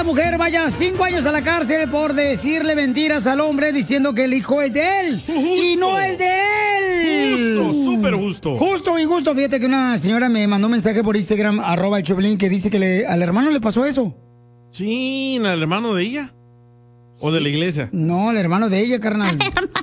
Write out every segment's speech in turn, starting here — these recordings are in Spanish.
mujer vaya 5 años a la cárcel por decirle mentiras al hombre diciendo que el hijo es de él. Y no es de él. Justo, súper justo. Justo, injusto. Fíjate que una señora me mandó un mensaje por Instagram, @el Choplin, que dice que al hermano le pasó eso. Sí, ¿al hermano de ella? ¿O de la iglesia? No, al hermano de ella, carnal.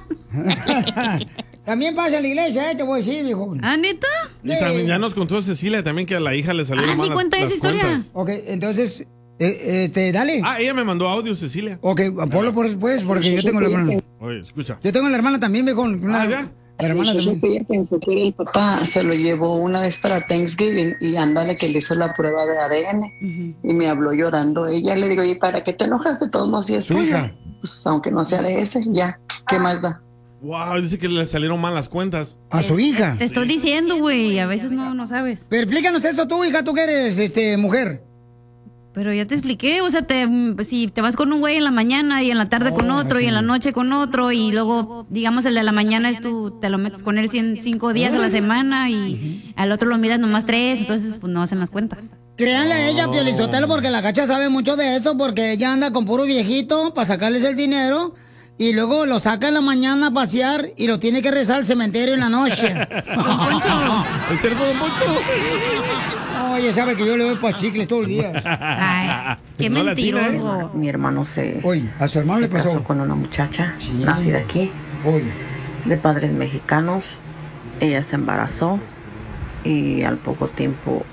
También pasa en la iglesia, te voy a decir, viejo. ¿Ah, neta? Y también ya nos contó Cecilia también que a la hija le salieron mal cuenta las esa historia. cuentas. Ok, entonces, dale. Ella me mandó audio, Cecilia. Ok, ponlo por después, porque yo tengo la hermana. Oye, escucha. Yo tengo la hermana también, viejo. ¿Ya? La hermana también. Ella pensó que el papá se lo llevó una vez para Thanksgiving y ándale que le hizo la prueba de ADN y me habló llorando. Ella le digo, ¿y para qué te enojas de todos modos si es Su tuyo? hija. Pues aunque no sea de ese, ya, ¿qué más da? Wow, dice que le salieron mal las cuentas. A su hija. Te estoy diciendo, güey, a veces no sabes. Pero explícanos eso tú, hija, tú que eres mujer. Pero ya te expliqué, o sea, si te vas con un güey en la mañana y en la tarde con otro y en la noche con otro y luego, digamos, el de la mañana es te lo metes con él 5 días a la semana y al otro lo miras nomás 3, entonces pues no hacen las cuentas. Créanle a ella, Piolizotelo, porque la Cacha sabe mucho de eso, porque ella anda con puro viejito para sacarles el dinero y luego lo saca en la mañana a pasear y lo tiene que rezar al cementerio en la noche. ¿Es cierto, don Poncho? Oye, sabe que yo le doy pa' chicles todo el día. Ay, qué No mentiroso. Mi hermano se... Oye, a su hermano le pasó. casó con una muchacha nacida aquí, Oye. de padres mexicanos. Ella se embarazó y al poco tiempo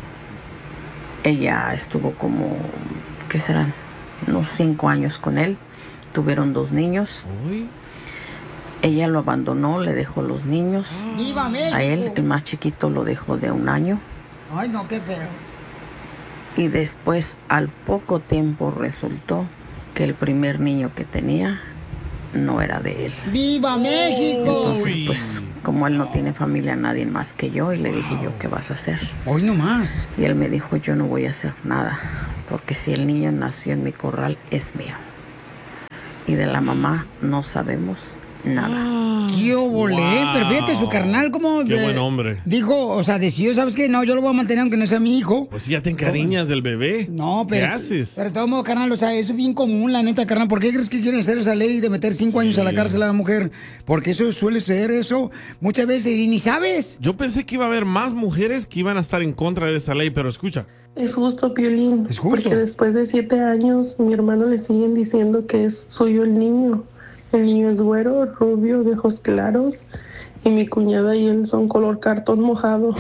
ella estuvo como, ¿qué serán? Unos 5 años con él. Tuvieron 2 niños. Uy. Ella lo abandonó, le dejó los niños. ¡Viva México! A él, el más chiquito, lo dejó de 1 año. Ay, no, qué feo. Y después, al poco tiempo, resultó que el primer niño que tenía no era de él. ¡Viva México! Entonces, pues, como él no tiene familia, nadie más que yo, y le dije yo, ¿qué vas a hacer? Hoy no más. Y él me dijo, yo no voy a hacer nada, porque si el niño nació en mi corral, es mío. Y de la mamá no sabemos nada. ¡Qué volé! Wow. Pero fíjate, su carnal como... Qué buen hombre. Dijo, o sea, decidió, ¿sabes qué? No, yo lo voy a mantener aunque no sea mi hijo. Pues ya te encariñas del bebé. No, pero... ¿Qué haces? Pero de todo modo, carnal, o sea, eso es bien común, la neta, carnal. ¿Por qué crees que quieren hacer esa ley de meter 5 años a la cárcel a la mujer? Porque eso suele ser eso muchas veces y ni sabes. Yo pensé que iba a haber más mujeres que iban a estar en contra de esa ley, pero escucha. Es justo, Piolín. Es justo. Porque después de 7 años, mi hermano le siguen diciendo que es suyo el niño. El niño es güero, rubio, de ojos claros. Y mi cuñada y él son color cartón mojado.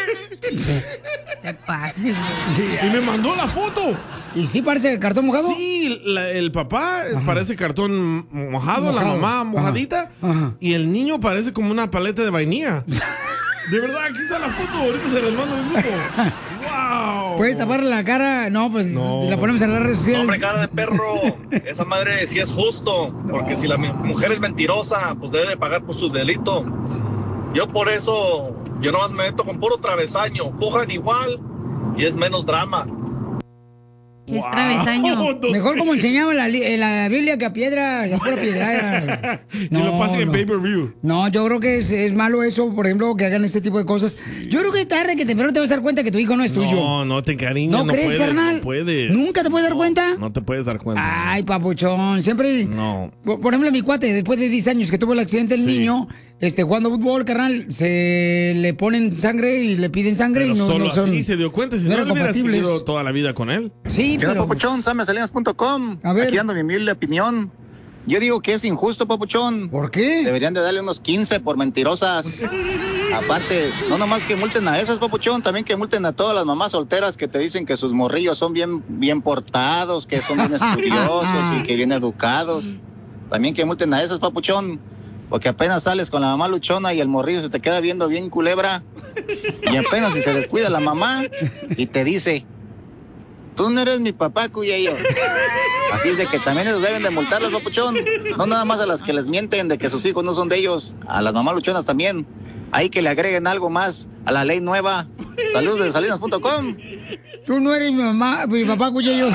Te pases, güey. Y me mandó la foto. ¿Y sí parece cartón mojado? Sí, el papá parece cartón mojado, la mamá mojadita. Ajá. Y el niño parece como una paleta de vainilla. De verdad, aquí está la foto. Ahorita se las mando al grupo. ¡Wow! ¿Puedes taparle la cara? No, pues la ponemos en las redes sociales. Hombre, cara de perro, esa madre sí es justo, porque si la mujer es mentirosa, pues debe de pagar por su delito. Yo por eso, yo nomás me meto con puro travesaño, pujan igual y es menos drama. ¿Qué es travesaño? Mejor como enseñaba en la Biblia que a piedra, a pura piedra. Y lo pasen en pay-per-view. No, yo creo que es malo eso, por ejemplo, que hagan este tipo de cosas. Yo creo que tarde que temprano te vas a dar cuenta que tu hijo no es tuyo. No te encariñas. ¿No crees, puedes, carnal? No puedes. ¿Nunca te puedes dar cuenta? No te puedes dar cuenta. Ay, papuchón, siempre... No. Por ejemplo, mi cuate, después de 10 años que tuvo el accidente el niño, jugando fútbol, carnal, se le ponen sangre y le piden sangre Pero y no solo son... así se dio cuenta. Si no, eran le hubiera compatibles. seguido toda la vida con él. Sí, ¿Qué onda, pero... papuchón? Samesalinas.com. A ver. Aquí dando mi humilde opinión. Yo digo que es injusto, papuchón. ¿Por qué? Deberían de darle unos 15 por mentirosas. Aparte, no nomás que multen a esas, papuchón, también que multen a todas las mamás solteras que te dicen que sus morrillos son bien portados, que son bien estudiosos y que bien educados. También que multen a esas, papuchón, porque apenas sales con la mamá luchona y el morrillo se te queda viendo bien culebra. Y apenas si se descuida la mamá y te dice... Tú no eres mi papá, cuyello. Así es de que también ellos deben de multarlos, papuchón. No nada más a las que les mienten de que sus hijos no son de ellos. A las mamás luchonas también. Ahí que le agreguen algo más a la ley nueva. Saludos de salinas.com. Tú no eres mi mamá, mi papá, cuyello.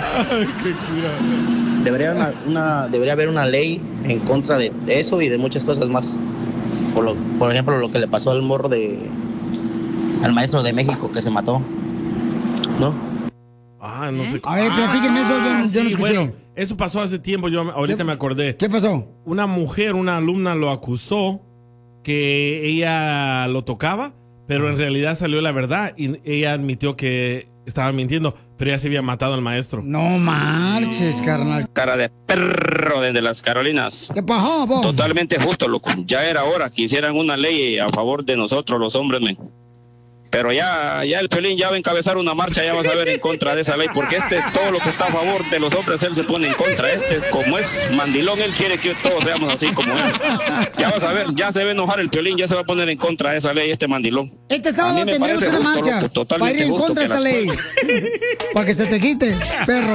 Debería haber una ley en contra de eso y de muchas cosas más. Por ejemplo, lo que le pasó al morro al maestro de México que se mató, ¿no? Ah, no sé. A ver, platíquenme eso, yo no escuché. Bueno, eso pasó hace tiempo, yo ahorita me acordé. ¿Qué pasó? Una mujer, una alumna lo acusó que ella lo tocaba, pero en realidad salió la verdad y ella admitió que estaba mintiendo, pero ya se había matado al maestro. No marches, carnal. Cara de perro desde las Carolinas. ¿Qué pasó, vos? Totalmente justo, loco. Ya era hora que hicieran una ley a favor de nosotros, los hombres, men. Pero ya el Piolín ya va a encabezar una marcha, ya vas a ver en contra de esa ley, porque todo lo que está a favor de los hombres, él se pone en contra. Como es mandilón, él quiere que todos seamos así como él. Ya vas a ver, ya se va a enojar el Piolín, ya se va a poner en contra de esa ley, mandilón. Este sábado tendremos una marcha para ir en contra de esta ley. Para que se te quite, perro.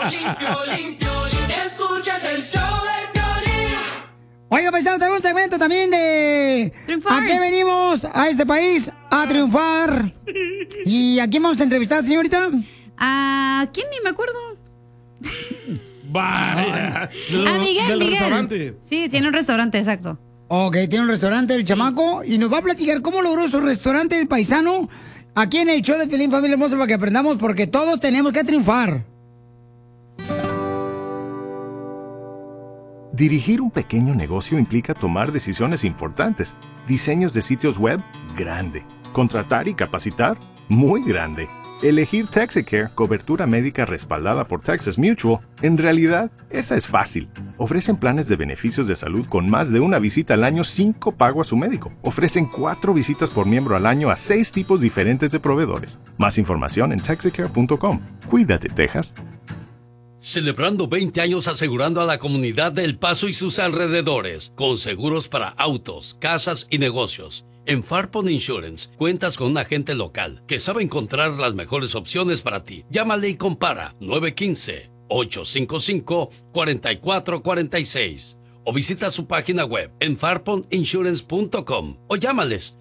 Escuchas el show del Piolín. Oiga, paisano, tenemos un segmento también de... Triunfar. ¿A qué venimos a este país? A triunfar. ¿Y a quién vamos a entrevistar, señorita? ¿A quién? Ni me acuerdo. Vaya. A Miguel, del Miguel. restaurante. Sí, tiene un restaurante, exacto. Ok, tiene un restaurante el chamaco y nos va a platicar cómo logró su restaurante el paisano aquí en el show de Piolín, familia hermosa, para que aprendamos, porque todos tenemos que triunfar. Dirigir un pequeño negocio implica tomar decisiones importantes. Diseños de sitios web, grande. Contratar y capacitar, muy grande. Elegir Texicare, cobertura médica respaldada por Texas Mutual, en realidad, esa es fácil. Ofrecen planes de beneficios de salud con más de una visita al año sin copago a su médico. Ofrecen 4 visitas por miembro al año a 6 tipos diferentes de proveedores. Más información en texicare.com. Cuídate, Texas. Celebrando 20 años asegurando a la comunidad de El Paso y sus alrededores, con seguros para autos, casas y negocios. En Farpon Insurance cuentas con un agente local que sabe encontrar las mejores opciones para ti. Llámale y compara 915-855-4446 o visita su página web en farponinsurance.com o llámales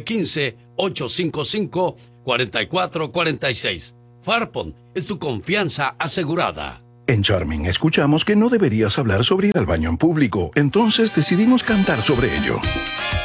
915-855-4446. Farpon es tu confianza asegurada. En Charming escuchamos que no deberías hablar sobre ir al baño en público, entonces decidimos cantar sobre ello.